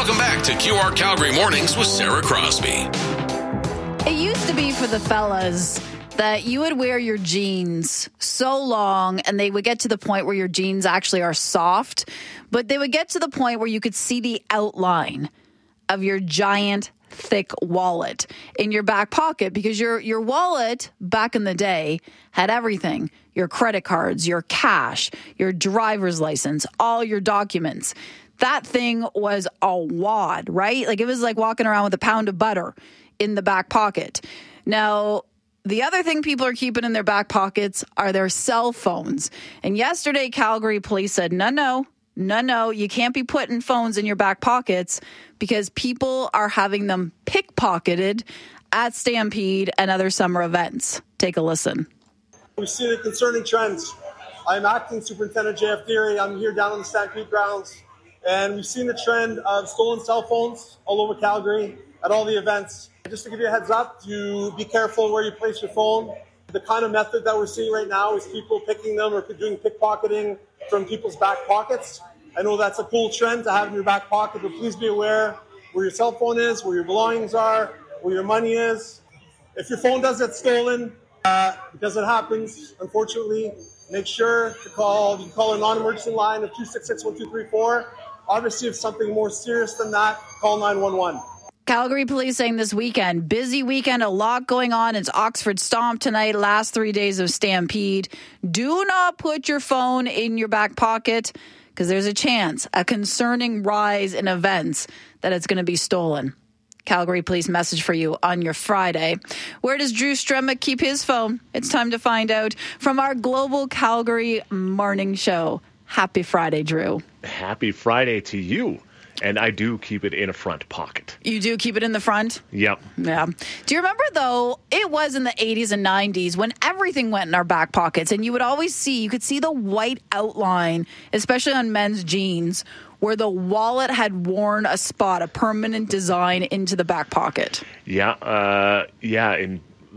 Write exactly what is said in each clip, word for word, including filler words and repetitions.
Welcome back to Q R Calgary Mornings with Sarah Crosby. It used to be for the fellas that you would wear your jeans so long and they would get to the point where your jeans actually are soft, but they would get to the point where you could see the outline of your giant thick wallet in your back pocket, because your your wallet back in the day had everything: your credit cards, your cash, your driver's license, all your documents. That thing was a wad, right? Like it was like walking around with a pound of butter in the back pocket. Now, the other thing people are keeping in their back pockets are their cell phones. And yesterday, Calgary police said, no, no, no, no, you can't be putting phones in your back pockets because people are having them pickpocketed at Stampede and other summer events. Take a listen. We've seen a concerning trend. I'm acting Superintendent J F Deary. I'm here down on the Stampede grounds. And we've seen the trend of stolen cell phones all over Calgary at all the events. Just to give you a heads up, to be careful where you place your phone. The kind of method that we're seeing right now is people picking them or doing pickpocketing from people's back pockets. I know that's a cool trend to have in your back pocket, but please be aware where your cell phone is, where your belongings are, where your money is. If your phone does get stolen, uh, because it happens, unfortunately, make sure to call, you can call a non-emergency line of two six six, one two three four. Obviously, if something more serious than that, call nine one one. Calgary police saying this weekend, busy weekend, a lot going on. It's Oxford Stomp tonight, last three days of Stampede. Do not put your phone in your back pocket because there's a chance, a concerning rise in events, that it's going to be stolen. Calgary police message for you on your Friday. Where does Drew Stremick keep his phone? It's time to find out from our Global Calgary Morning Show. Happy Friday, Drew. Happy Friday to you. And I do keep it in a front pocket. You do keep it in the front? Yep. Yeah. Do you remember, though, it was in the eighties and nineties when everything went in our back pockets, and you would always see, you could see the white outline, especially on men's jeans, where the wallet had worn a spot, a permanent design into the back pocket. Yeah. Uh, yeah. And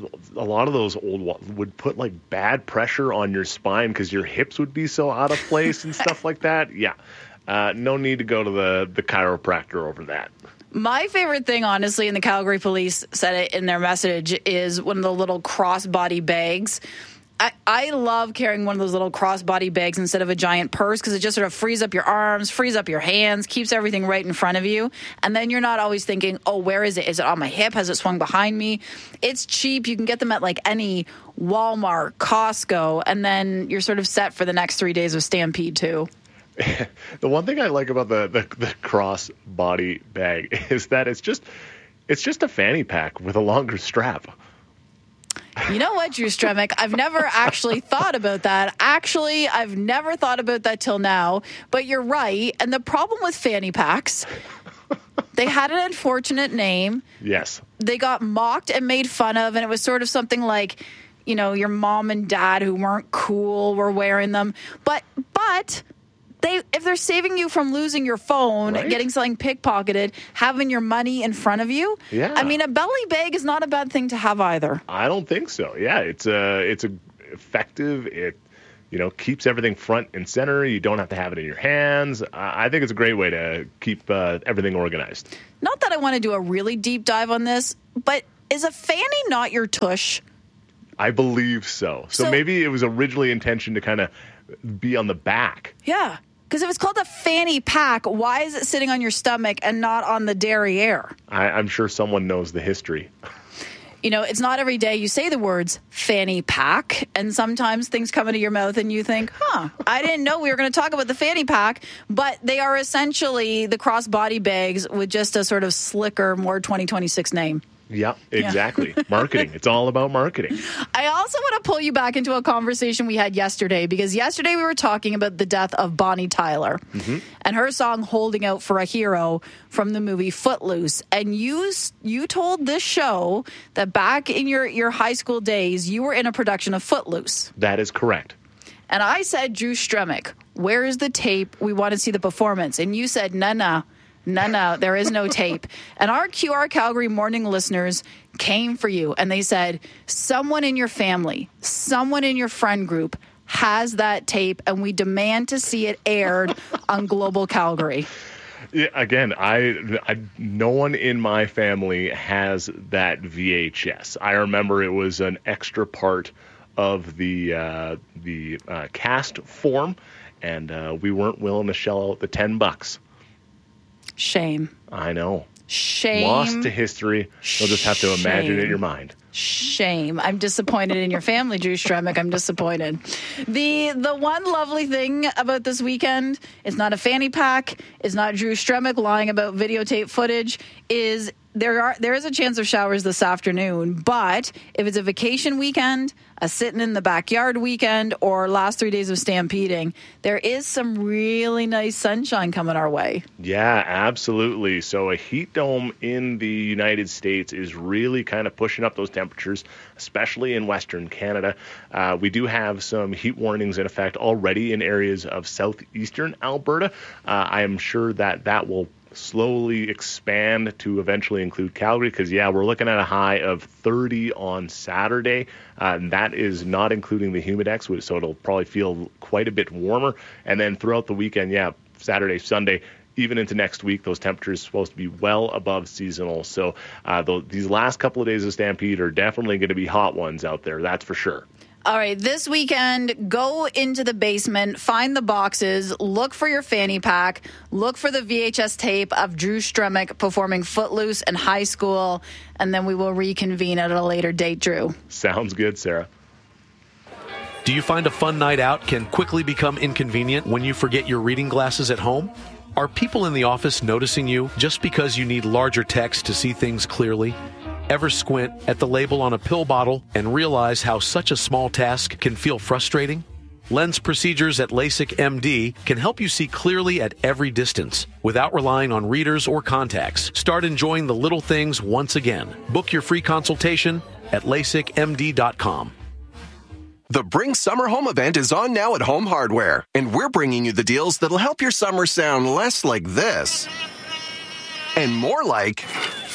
a lot of those old wa- would put like bad pressure on your spine because your hips would be so out of place and stuff like that. Yeah. Uh, no need to go to the, the chiropractor over that. My favorite thing, honestly, and the Calgary police said it in their message, is one of the little crossbody bags. I, I love carrying one of those little crossbody bags instead of a giant purse because it just sort of frees up your arms, frees up your hands, keeps everything right in front of you. And then you're not always thinking, oh, where is it? Is it on my hip? Has it swung behind me? It's cheap. You can get them at like any Walmart, Costco, and then you're sort of set for the next three days of Stampede too. The one thing I like about the, the, the cross body bag is that it's just it's just a fanny pack with a longer strap. You know what, Drew Stremick? I've never actually thought about that. Actually, I've never thought about that till now. But you're right. And the problem with fanny packs, they had an unfortunate name. Yes. They got mocked and made fun of, and it was sort of something like, you know, your mom and dad who weren't cool were wearing them. But but They, if they're saving you from losing your phone, right? Getting something pickpocketed, having your money in front of you, yeah. I mean, a belly bag is not a bad thing to have either. I don't think so. Yeah, it's a it's a effective. It you know keeps everything front and center. You don't have to have it in your hands. I, I think it's a great way to keep uh, everything organized. Not that I want to do a really deep dive on this, but is a fanny not your tush? I believe so. So, so maybe it was originally intentioned to kind of be on the back. Yeah. Because if it's called a fanny pack, why is it sitting on your stomach and not on the derriere? I, I'm sure someone knows the history. You know, it's not every day you say the words fanny pack, and sometimes things come into your mouth and you think, huh, I didn't know we were going to talk about the fanny pack, but they are essentially the crossbody bags with just a sort of slicker, more twenty twenty-six name. Yeah, exactly. Yeah. Marketing. It's all about marketing. I also want to pull you back into a conversation we had yesterday, because yesterday we were talking about the death of Bonnie Tyler mm-hmm. and her song Holding Out for a Hero from the movie Footloose. And you you told this show that back in your, your high school days, you were in a production of Footloose. That is correct. And I said, Drew Stremick, where is the tape? We want to see the performance. And you said, no, no. No, no, there is no tape. And our Q R Calgary morning listeners came for you, and they said, someone in your family, someone in your friend group has that tape, and we demand to see it aired on Global Calgary. Yeah, again, I, I no one in my family has that V H S. I remember it was an extra part of the uh, the uh, cast form, and uh, we weren't willing to shell out the ten bucks. Shame. I know. Shame. Lost to history. You'll just have to imagine it in your mind. Shame. I'm disappointed in your family, Drew Stremick. I'm disappointed. The the one lovely thing about this weekend is not a fanny pack, is not Drew Stremick lying about videotape footage, is there are there is a chance of showers this afternoon, but if it's a vacation weekend, a sitting in the backyard weekend, or last three days of stampeding, there is some really nice sunshine coming our way. Yeah, absolutely. So a heat dome in the United States is really kind of pushing up those temperatures, especially in Western Canada. Uh, we do have some heat warnings in effect already in areas of southeastern Alberta. Uh, I am sure that that will slowly expand to eventually include Calgary, because yeah, we're looking at a high of thirty on Saturday, uh, and that is not including the Humidex, so it'll probably feel quite a bit warmer. And then throughout the weekend, yeah, Saturday, Sunday, even into next week, those temperatures are supposed to be well above seasonal. So uh, th- these last couple of days of Stampede are definitely going to be hot ones out there, that's for sure. All right, this weekend, go into the basement, find the boxes, look for your fanny pack, look for the V H S tape of Drew Stremick performing Footloose in high school, and then we will reconvene at a later date, Drew. Sounds good, Sarah. Do you find a fun night out can quickly become inconvenient when you forget your reading glasses at home? Are people in the office noticing you just because you need larger text to see things clearly? Ever squint at the label on a pill bottle and realize how such a small task can feel frustrating? Lens procedures at LASIK M D can help you see clearly at every distance without relying on readers or contacts. Start enjoying the little things once again. Book your free consultation at lasik m d dot com. The Bring Summer Home event is on now at Home Hardware, and we're bringing you the deals that'll help your summer sound less like this and more like...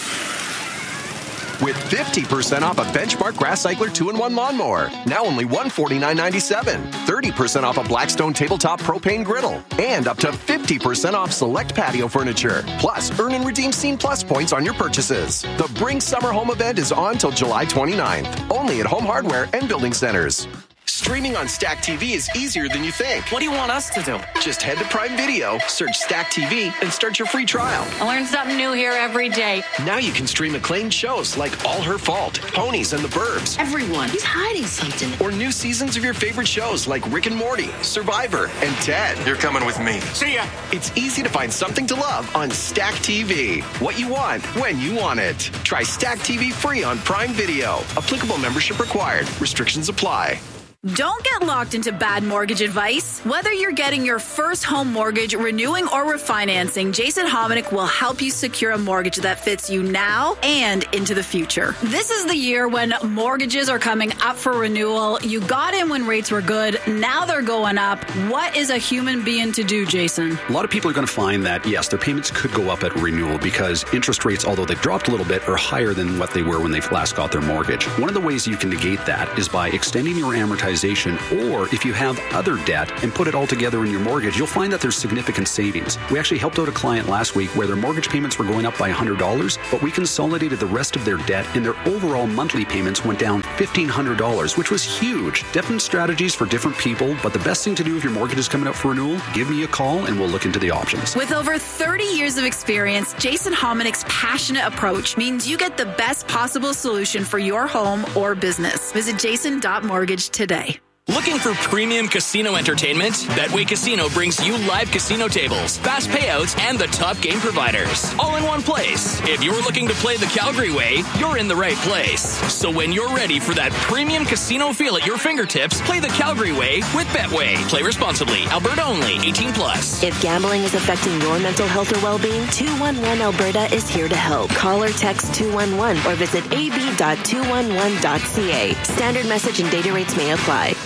with fifty percent off a Benchmark Grass Cycler two in one lawnmower, now only one hundred forty-nine dollars and ninety-seven cents. thirty percent off a Blackstone tabletop propane griddle, and up to fifty percent off select patio furniture. Plus, earn and redeem Scene Plus points on your purchases. The Bring Summer Home event is on till July twenty-ninth, only at Home Hardware and Building Centers. Streaming on Stack T V is easier than you think. What do you want us to do? Just head to Prime Video, search Stack T V, and start your free trial. I learn something new here every day. Now you can stream acclaimed shows like All Her Fault, Ponies, and the Burbs. Everyone, he's hiding something. Or new seasons of your favorite shows like Rick and Morty, Survivor, and Ted. You're coming with me. See ya. It's easy to find something to love on Stack T V. What you want, when you want it. Try Stack T V free on Prime Video. Applicable membership required. Restrictions apply. Don't get locked into bad mortgage advice. Whether you're getting your first home mortgage, renewing, or refinancing, Jason Hominick will help you secure a mortgage that fits you now and into the future. This is the year when mortgages are coming up for renewal. You got in when rates were good. Now they're going up. What is a human being to do, Jason? A lot of people are going to find that, yes, their payments could go up at renewal because interest rates, although they've dropped a little bit, are higher than what they were when they last got their mortgage. One of the ways you can negate that is by extending your amortization, or if you have other debt and put it all together in your mortgage, you'll find that there's significant savings. We actually helped out a client last week where their mortgage payments were going up by one hundred dollars, but we consolidated the rest of their debt and their overall monthly payments went down fifteen hundred dollars, which was huge. Different strategies for different people, but the best thing to do if your mortgage is coming up for renewal, give me a call and we'll look into the options. With over thirty years of experience, Jason Hominick's passionate approach means you get the best possible solution for your home or business. Visit jason dot mortgage today. Looking for premium casino entertainment? Betway Casino brings you live casino tables, fast payouts, and the top game providers, all in one place. If you're looking to play the Calgary way, you're in the right place. So when you're ready for that premium casino feel at your fingertips, play the Calgary way with Betway. Play responsibly. Alberta only. eighteen plus. If gambling is affecting your mental health or well-being, two one one Alberta is here to help. Call or text two one one or visit a b dot two one one dot c a. Standard message and data rates may apply.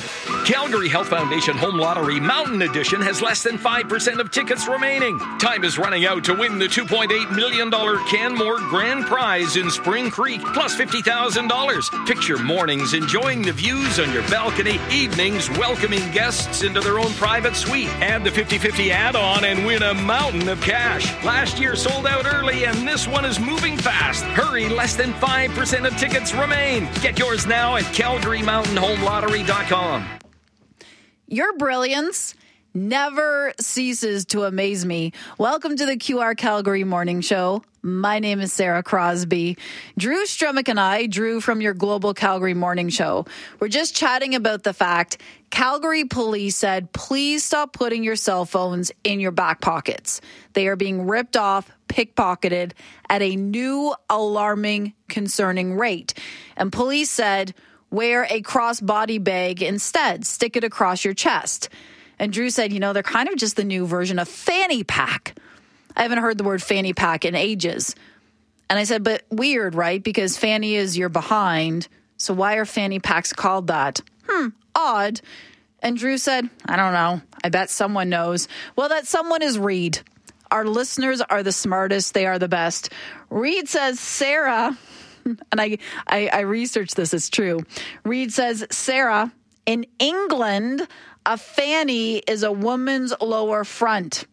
Calgary Health Foundation Home Lottery Mountain Edition has less than five percent of tickets remaining. Time is running out to win the two point eight million dollars Canmore Grand Prize in Spring Creek, plus fifty thousand dollars. Picture mornings enjoying the views on your balcony, evenings welcoming guests into their own private suite. Add the fifty-fifty add-on and win a mountain of cash. Last year sold out early, and this one is moving fast. Hurry, less than five percent of tickets remain. Get yours now at calgary mountain home lottery dot com. Your brilliance never ceases to amaze me. Welcome to the Q R Calgary Morning Show. My name is Sarah Crosby. Drew Stremick and I, Drew from your Global Calgary Morning Show, we're just chatting about the fact Calgary police said, please stop putting your cell phones in your back pockets. They are being ripped off, pickpocketed at a new alarming, concerning rate. And police said, wear a crossbody bag instead. Stick it across your chest. And Drew said, you know, they're kind of just the new version of fanny pack. I haven't heard the word fanny pack in ages. And I said, but weird, right? Because fanny is your behind. So why are fanny packs called that? Hmm, odd. And Drew said, I don't know. I bet someone knows. Well, that someone is Reed. Our listeners are the smartest. They are the best. Reed says, Sarah... And I, I, I researched this, it's true. Reed says, Sarah, in England, a fanny is a woman's lower front.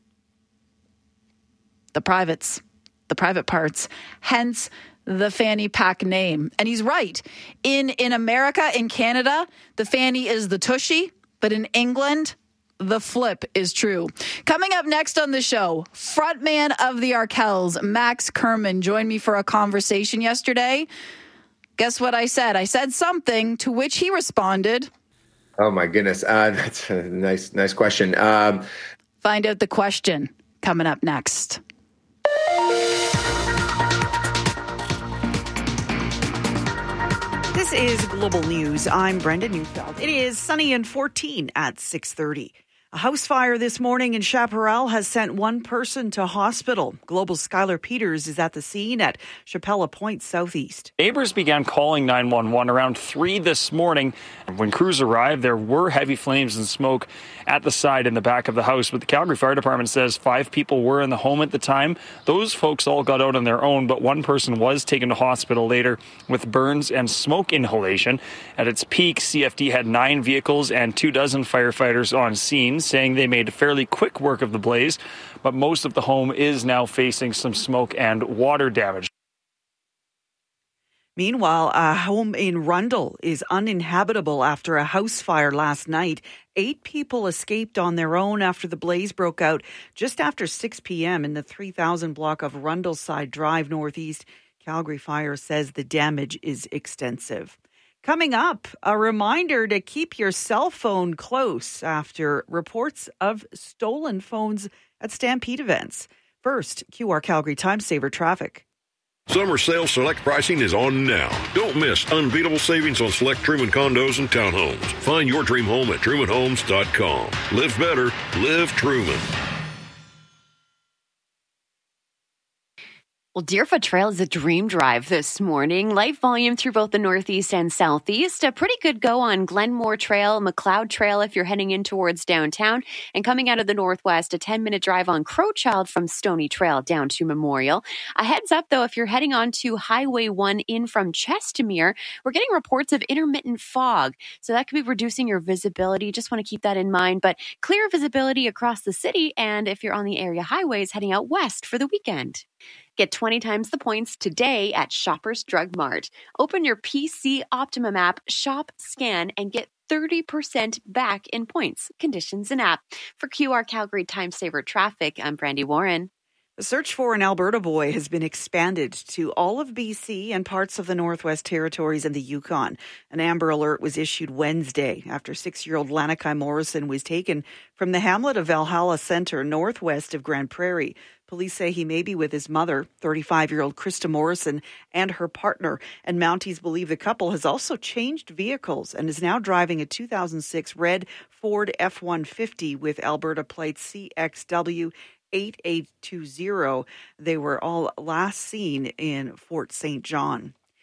The privates, the private parts, hence the fanny pack name. And he's right. In, in America, in Canada, the fanny is the tushy, but in England, the flip is true. Coming up next on the show, frontman of the Arkells, Max Kerman, joined me for a conversation yesterday. Guess what I said? I said something to which he responded. Oh, my goodness. Uh, that's a nice, nice question. Um, Find out the question coming up next. This is Global News. I'm Brenda Neufeld. It is sunny and fourteen at six thirty. A house fire this morning in Chaparral has sent one person to hospital. Global's Skylar Peters is at the scene at Chapella Point Southeast. Neighbors began calling nine one one around three this morning. When crews arrived, there were heavy flames and smoke at the side in the back of the house. But the Calgary Fire Department says five people were in the home at the time. Those folks all got out on their own, but one person was taken to hospital later with burns and smoke inhalation. At its peak, C F D had nine vehicles and two dozen firefighters on scene, saying they made fairly quick work of the blaze, but most of the home is now facing some smoke and water damage. Meanwhile, a home in Rundle is uninhabitable after a house fire last night. Eight people escaped on their own after the blaze broke out just after six p.m. in the three thousand block of Rundleside Drive Northeast. Calgary Fire says the damage is extensive. Coming up, a reminder to keep your cell phone close after reports of stolen phones at Stampede events. First, Q R Calgary Time Saver traffic. Summer sale select pricing is on now. Don't miss unbeatable savings on select Truman condos and townhomes. Find your dream home at truman homes dot com. Live better, live Truman. Well, Deerfoot Trail is a dream drive this morning. Light volume through both the northeast and southeast. A pretty good go on Glenmore Trail, McLeod Trail if you're heading in towards downtown. And coming out of the northwest, a ten-minute drive on Crowchild from Stony Trail down to Memorial. A heads up, though, if you're heading on to Highway one in from Chestermere, we're getting reports of intermittent fog. So that could be reducing your visibility. Just want to keep that in mind. But clear visibility across the city. And if you're on the area highways heading out west for the weekend. Get twenty times the points today at Shoppers Drug Mart. Open your P C Optimum app, shop, scan, and get thirty percent back in points. Conditions and app. For Q R Calgary Time Saver Traffic, I'm Brandy Warren. The search for an Alberta boy has been expanded to all of B C and parts of the Northwest Territories and the Yukon. An Amber Alert was issued Wednesday after six-year-old Lanakai Morrison was taken from the hamlet of Valhalla Centre, northwest of Grand Prairie. Police say he may be with his mother, thirty-five-year-old Krista Morrison, and her partner. And Mounties believe the couple has also changed vehicles and is now driving a two thousand six red Ford F one fifty with Alberta plate C X W eight eight two zero. They were all last seen in Fort Saint John.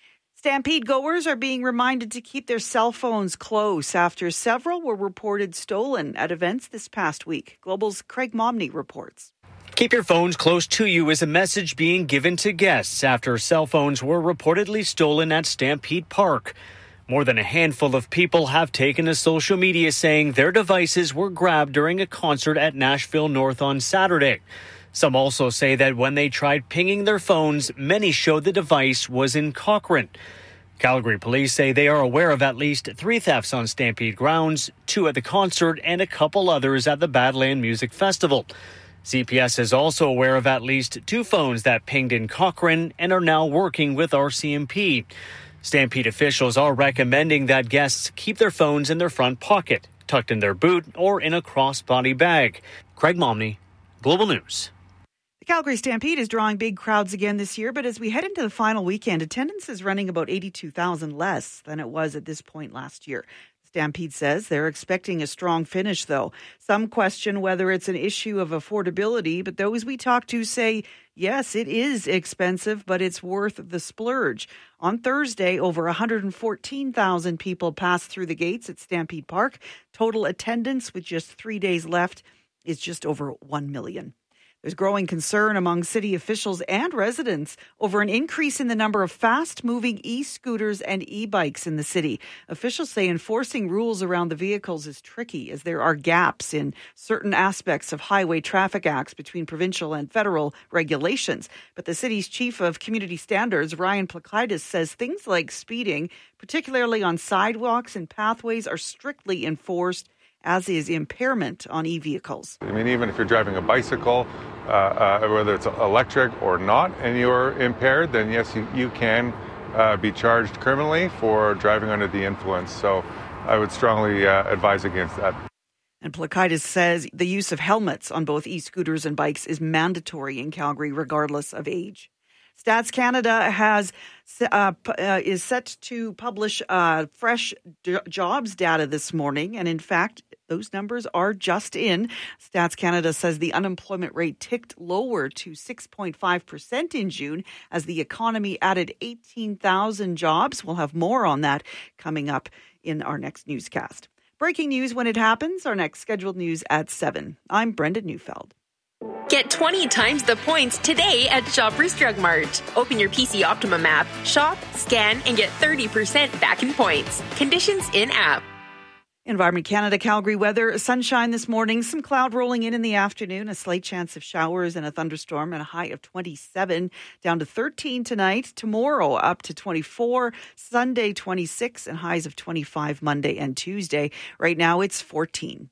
Stampede goers are being reminded to keep their cell phones close after several were reported stolen at events this past week. Global's Craig Momney reports. Keep your phones close to you is a message being given to guests after cell phones were reportedly stolen at Stampede Park. More than a handful of people have taken to social media saying their devices were grabbed during a concert at Nashville North on Saturday. Some also say that when they tried pinging their phones, many showed the device was in Cochrane. Calgary police say they are aware of at least three thefts on Stampede grounds, two at the concert and a couple others at the Badland Music Festival. C P S is also aware of at least two phones that pinged in Cochrane and are now working with R C M P. Stampede officials are recommending that guests keep their phones in their front pocket, tucked in their boot, or in a crossbody bag. Craig Momney, Global News. Calgary Stampede is drawing big crowds again this year, but as we head into the final weekend, attendance is running about eighty-two thousand less than it was at this point last year. Stampede says they're expecting a strong finish, though. Some question whether it's an issue of affordability, but those we talk to say, yes, it is expensive, but it's worth the splurge. On Thursday, over one hundred fourteen thousand people passed through the gates at Stampede Park. Total attendance with just three days left is just over one million. There's growing concern among city officials and residents over an increase in the number of fast-moving e-scooters and e-bikes in the city. Officials say enforcing rules around the vehicles is tricky as there are gaps in certain aspects of highway traffic acts between provincial and federal regulations. But the city's chief of community standards, Ryan Plakaitis, says things like speeding, particularly on sidewalks and pathways, are strictly enforced, as is impairment on e-vehicles. I mean, even if you're driving a bicycle, uh, uh, whether it's electric or not, and you're impaired, then yes, you, you can uh, be charged criminally for driving under the influence. So I would strongly uh, advise against that. And Plakaitis says the use of helmets on both e-scooters and bikes is mandatory in Calgary, regardless of age. Stats Canada has uh, uh, is set to publish uh, fresh d- jobs data this morning, and in fact, those numbers are just in. Stats Canada says the unemployment rate ticked lower to six point five percent in June as the economy added eighteen thousand jobs. We'll have more on that coming up in our next newscast. Breaking news when it happens. Our next scheduled news at seven. I'm Brenda Neufeld. Get twenty times the points today at Shoppers Drug Mart. Open your P C Optimum app, shop, scan, and get thirty percent back in points. Conditions in-app. Environment Canada Calgary weather. Sunshine this morning, some cloud rolling in in the afternoon, a slight chance of showers and a thunderstorm, and a high of twenty-seven, down to thirteen tonight. Tomorrow up to twenty-four, Sunday twenty-six, and highs of twenty-five Monday and Tuesday. Right now it's fourteen.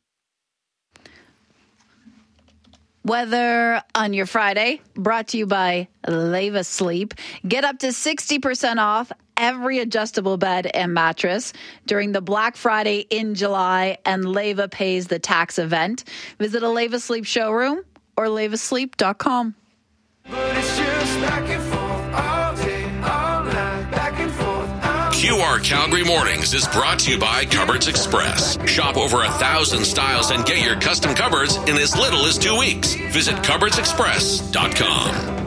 Weather on your Friday, brought to you by Leva Sleep. Get up to sixty percent off every adjustable bed and mattress during the Black Friday in July, and Leva pays the tax event. Visit a Leva Sleep showroom or leva sleep dot com. But it's just back and forth all day, all night, back and forth. Q R Calgary Mornings is brought to you by Cupboards Express. Shop over a thousand styles and get your custom cupboards in as little as two weeks. Visit cupboards express dot com.